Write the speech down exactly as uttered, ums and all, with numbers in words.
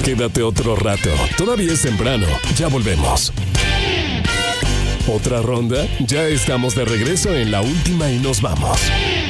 Quédate otro rato. Todavía es temprano. Ya volvemos. ¿Otra ronda? Ya estamos de regreso en la última y nos vamos.